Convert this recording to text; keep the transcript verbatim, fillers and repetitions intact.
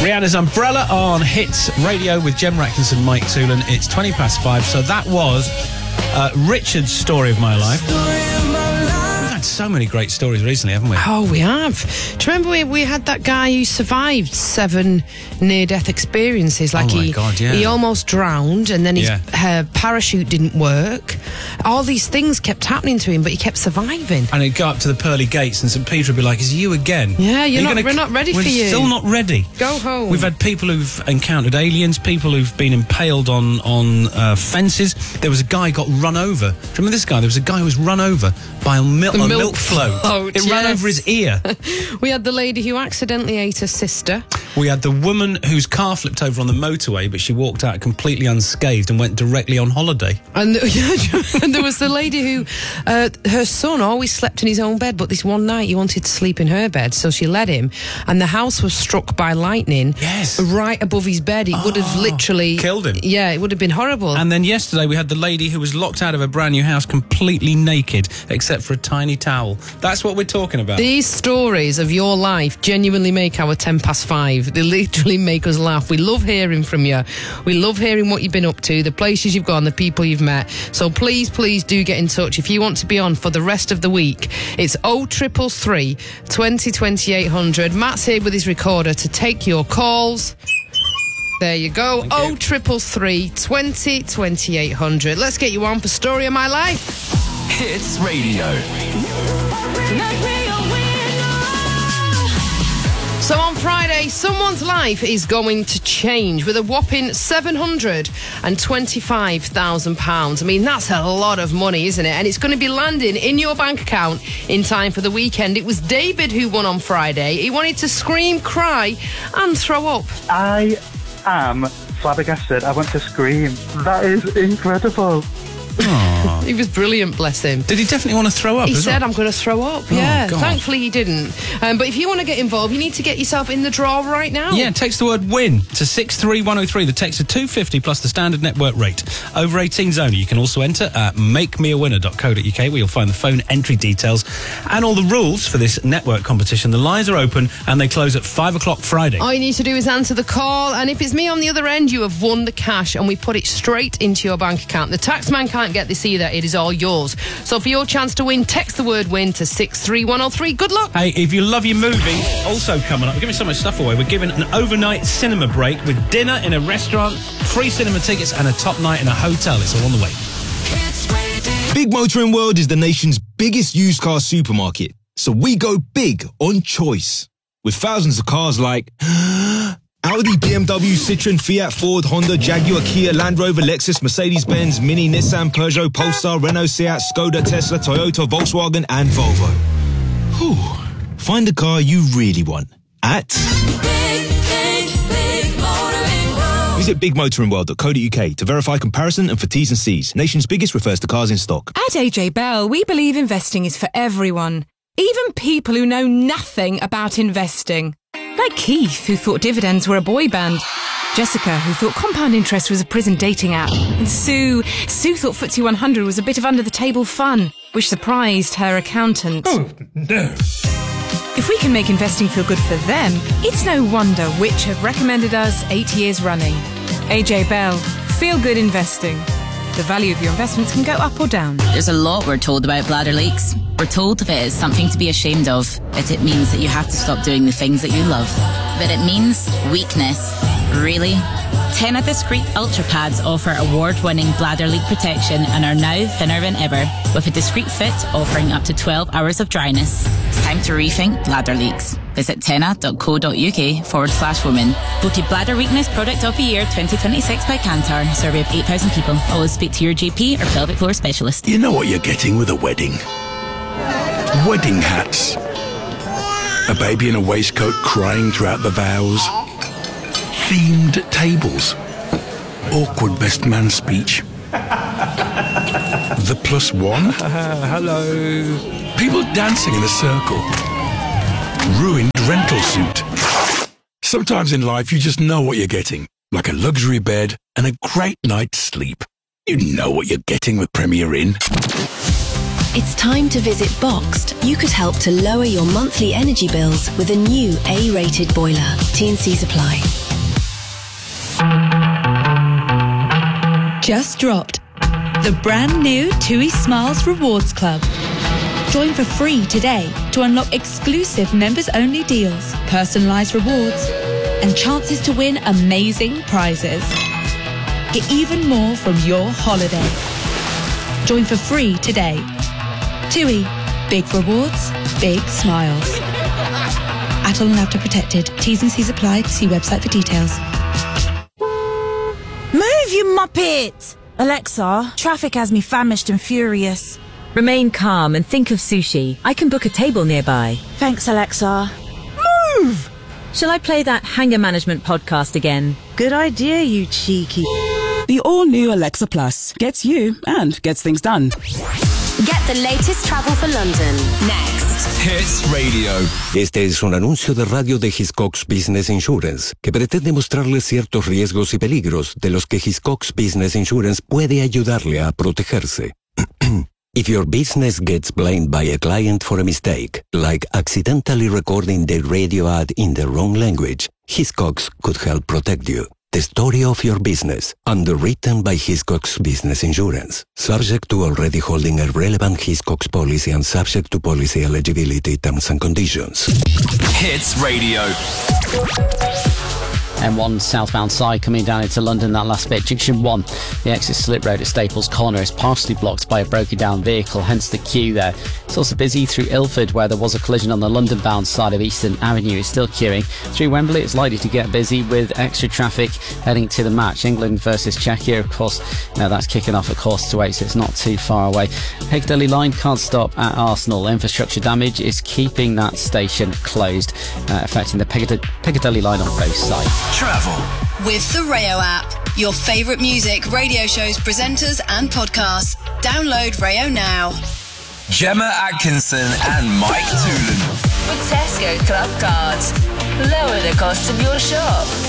Rihanna's Umbrella on Hits Radio with Jem Ratkins and Mike Toolan. It's twenty past five, so that was uh, Richard's story of my life. We've had so many great stories recently, haven't we? Oh, we have. Do you remember we, we had that guy who survived seven near-death experiences? Like oh my he, God, yeah. he almost drowned, and then his Yeah. uh, parachute didn't work. All these things kept happening to him, but he kept surviving. And he'd go up to the pearly gates and St Peter would be like, is it you again? Yeah, you're Are not- gonna we're c- not ready we're for you. still not ready. Go home. We've had people who've encountered aliens, people who've been impaled on, on uh, fences. There was a guy got run over. Do you remember this guy? There was a guy who was run over by a, mil- The a milk milk float. float, It ran yes. over his ear. We had the lady who accidentally ate her sister. We had the woman whose car flipped over on the motorway, but she walked out completely unscathed and went directly on holiday. And, and there was the lady who, uh, her son always slept in his own bed, but this one night he wanted to sleep in her bed, so she let him, and the house was struck by lightning. Yes. Right above his bed. It would have literally... Killed him. Yeah, it would have been horrible. And then yesterday we had the lady who was locked out of a brand new house completely naked, except for a tiny towel. That's what we're talking about. These stories of your life genuinely make our ten past five. They literally make us laugh. We love hearing from you. We love hearing what you've been up to, the places you've gone, the people you've met. So please, please do get in touch if you want to be on for the rest of the week. It's oh triple three, twenty, twenty-eight hundred. Matt's here with his recorder to take your calls. There you go. oh triple three, twenty, twenty-eight hundred. Let's get you on for Story of My Life. Hits Radio. So on Friday, someone's life is going to change with a whopping seven hundred twenty-five thousand pounds. I mean, that's a lot of money, isn't it? And it's going to be landing in your bank account in time for the weekend. It was David who won on Friday. He wanted to scream, cry and throw up. I am flabbergasted. I want to scream. That is incredible. He was brilliant, bless him. Did he definitely want to throw up He as said, well? I'm going to throw up. Yeah, God. thankfully he didn't. Um, but if you want to get involved, you need to get yourself in the draw right now. Yeah, text the word WIN to six three one oh three. The text of two fifty plus the standard network rate. Over eighteens only. You can also enter at make me a winner dot co dot uk, where you'll find the phone entry details and all the rules for this network competition. The lines are open and they close at five o'clock Friday. All you need to do is answer the call, and if it's me on the other end, you have won the cash and we put it straight into your bank account. The taxman can't get this either. It is all yours. So for your chance to win, text the word WIN to six three one oh three. Good luck. Hey, if you love your movie, also coming up, we're giving so much stuff away. We're giving an overnight cinema break with dinner in a restaurant, free cinema tickets and a top night in a hotel. It's all on the way. Big Motoring World is the nation's biggest used car supermarket, so we go big on choice. With thousands of cars like Audi, B M W, Citroen, Fiat, Ford, Honda, Jaguar, Kia, Land Rover, Lexus, Mercedes-Benz, Mini, Nissan, Peugeot, Polestar, Renault, Seat, Skoda, Tesla, Toyota, Volkswagen and Volvo. Whew. Find the car you really want at Visit big motoring world dot co dot uk to verify comparison and for T's and C's. Nation's biggest refers to cars in stock. At A J Bell, we believe investing is for everyone, even people who know nothing about investing. Like Keith, who thought dividends were a boy band. Jessica, who thought compound interest was a prison dating app. And Sue, Sue thought F T S E one hundred was a bit of under-the-table fun, which surprised her accountant. Oh, no. If we can make investing feel good for them, it's no wonder Which have recommended us eight years running. A J Bell, feel good investing. The value of your investments can go up or down. There's a lot we're told about bladder leaks. We're told that it is something to be ashamed of, that it means that you have to stop doing the things that you love. But it means weakness. Really? Tena Discreet Ultra Pads offer award-winning bladder leak protection and are now thinner than ever, with a discreet fit offering up to twelve hours of dryness. It's time to rethink bladder leaks. Visit tena dot co dot uk forward slash women. Voted Bladder Weakness Product of the Year twenty twenty-six by Kantar. Survey of eight thousand people. Always speak to your G P or pelvic floor specialist. You know what you're getting with a wedding? Wedding hats. A baby in a waistcoat crying throughout the vows. Themed tables. Awkward best man speech. The plus one. Uh, hello. People dancing in a circle. Ruined rental suit. Sometimes in life you just know what you're getting. Like a luxury bed and a great night's sleep. You know what you're getting with Premier Inn. It's time to visit Boxed. You could help to lower your monthly energy bills with a new A-rated boiler. T and C's apply. Just dropped. The brand new TUI Smiles Rewards Club. Join for free today to unlock exclusive members-only deals, personalised rewards, and chances to win amazing prizes. Get even more from your holiday. Join for free today. TUI. Big rewards, big smiles. At all and after protected. T's and C's applied. See website for details. Move, you muppet! Alexa, traffic has me famished and furious. Remain calm and think of sushi. I can book a table nearby. Thanks, Alexa. Move! Shall I play that Hanger Management podcast again? Good idea, you cheeky. The all-new Alexa Plus gets you and gets things done. Get the latest travel for London next. Hits Radio. Este es un anuncio de radio de Hiscox Business Insurance que pretende mostrarle ciertos riesgos y peligros de los que Hiscox Business Insurance puede ayudarle a protegerse. If your business gets blamed by a client for a mistake, like accidentally recording the radio ad in the wrong language, Hiscox could help protect you. The story of your business, underwritten by Hiscox Business Insurance, subject to already holding a relevant Hiscox policy and subject to policy eligibility terms and conditions. Hits Radio. M one southbound side coming down into London, that last bit. Junction one, the exit Slip Road at Staples Corner is partially blocked by a broken down vehicle, hence the queue there. It's also busy through Ilford, where there was a collision on the London bound side of Eastern Avenue. It's still queuing. Through Wembley, it's likely to get busy with extra traffic heading to the match. England versus Czechia, of course. Now that's kicking off at quarter to eight, so it's not too far away. Piccadilly line can't stop at Arsenal. Infrastructure damage is keeping that station closed, uh, affecting the Piccadilly, Piccadilly line on both sides. Travel with the Rayo app. Your favourite music, radio shows, presenters and podcasts. Download Rayo now. Gemma Atkinson and Mike Toolan. With Tesco Club Cards. Lower the cost of your shop.